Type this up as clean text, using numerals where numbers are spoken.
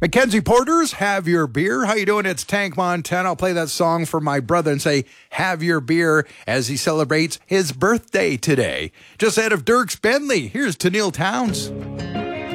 Mackenzie Porters, have your beer. How you doing? It's Tank Montana. I'll play that song for my brother and say, have your beer, as he celebrates his birthday today. Just ahead of Dierks Bentley, here's Tenille Townes.